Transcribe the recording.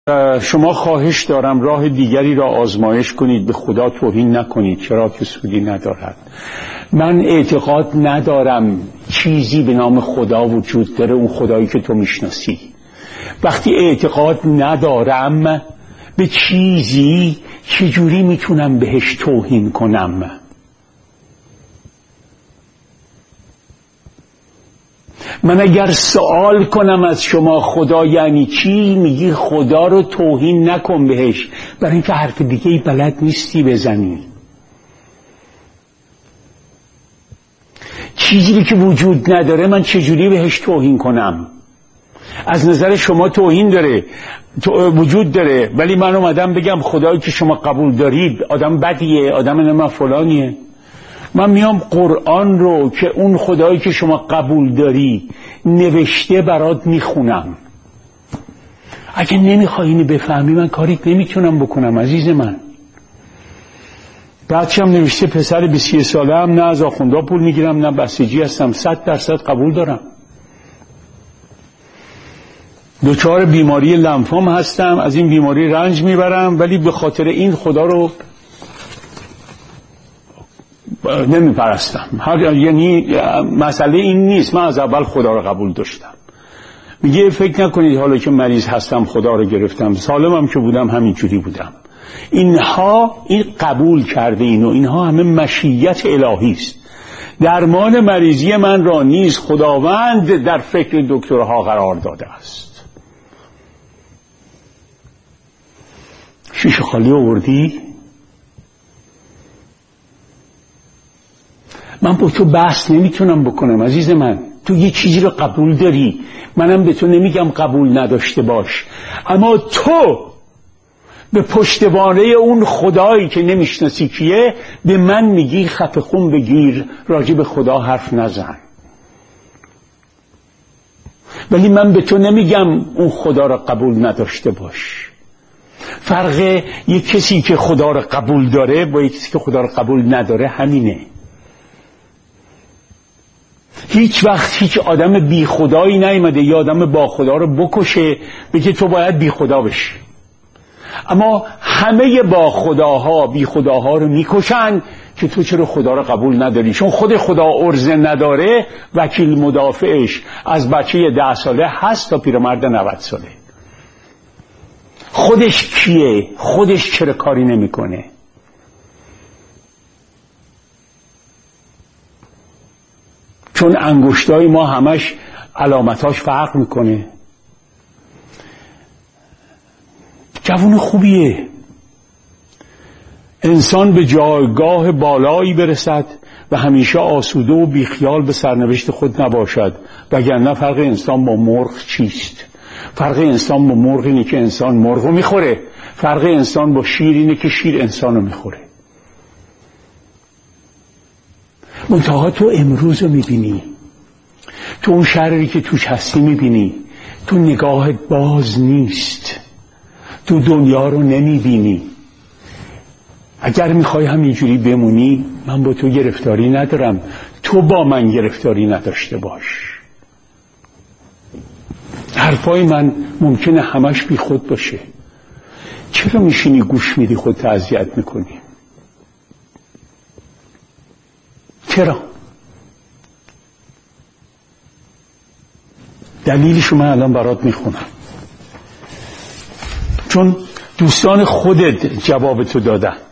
شما خواهش دارم راه دیگری را آزمایش کنید، به خدا توهین نکنید، چرا که سودی ندارد. من اعتقاد ندارم چیزی به نام خدا وجود داره، اون خدایی که تو میشناسی. وقتی اعتقاد ندارم به چیزی چجوری میتونم بهش توهین کنم؟ من اگر سوال کنم از شما خدا یعنی چی، میگی خدا رو توهین نکن بهش، برای اینکه حرف دیگه ای بلد نیستی بزنی. چیزی که وجود نداره من چجوری بهش توهین کنم؟ از نظر شما توهین داره، وجود داره، ولی من اومدم بگم خدایی که شما قبول دارید آدم بدیه، آدم نما فلانیه. من میام قرآن رو که اون خدایی که شما قبول داری نوشته برات میخونم. اگه نمیخوای اینو بفهمی من کاریت نمیتونم بکنم عزیز من. بعدش هم نوشته پسر 20 ساله هم نه از آخوندا پول میگیرم نه بسیجی هستم، 100% قبول دارم. دچار بیماری لنفوم هستم، از این بیماری رنج میبرم، ولی به خاطر این خدا رو نمیپرستم. یعنی مسئله این نیست، من از اول خدا رو قبول داشتم. میگه فکر نکنید حالا که مریض هستم خدا رو گرفتم، سالمم که بودم همینجوری بودم. اینها این قبول کرده اینها همه مشیت الهی است. درمان مریضی من را نیز خداوند در فکر دکترها قرار داده است. شیشه خالی آوردی؟ من با تو بحث نمیتونم بکنم عزیز من. تو یه چیزی رو قبول داری، منم به تو نمیگم قبول نداشته باش، اما تو به پشتوانه اون خدایی که نمیشناسی کیه به من میگی خفه خون بگیر، راجع به خدا حرف نزن. ولی من به تو نمیگم اون خدا رو قبول نداشته باش. فرق یک کسی که خدا رو قبول داره با یک کسی که خدا رو قبول نداره همینه. هیچ وقت هیچ آدم بی خدایی نیامده یا آدم با خدا رو بکشه بگه تو باید بی خدا بشی. اما همه با خداها بی خداها رو میکشن که تو چرا خدا رو قبول نداری. چون خود خدا عرضه نداره، وکیل مدافعش از بچه 10 ساله هست تا پیرمرد 90 ساله. خودش کیه؟ خودش چرا کاری نمیکنه؟ چون انگشتای ما همش علامتاش فرق میکنه. جوون خوبیه، انسان به جایگاه بالایی برسد و همیشه آسوده و بیخیال به سرنوشت خود نباشد، وگرنه فرق انسان با مرغ چیست؟ فرق انسان با مرغ اینه که انسان مرغو میخوره، فرق انسان با شیر اینه که شیر انسانو میخوره. منتها تو امروز رو میبینی، تو اون شهری که توش هستی میبینی، تو نگاهت باز نیست، تو دنیا رو نمیبینی. اگر میخوای همینجوری بمونی من با تو گرفتاری ندارم، تو با من گرفتاری نداشته باش. حرفای من ممکنه همش بی خود باشه، چرا میشینی گوش میدی خودت اذیت میکنی؟ چرا؟ دلیلشو من الان برات میخونم، چون دوستان خودت جواب تو دادن.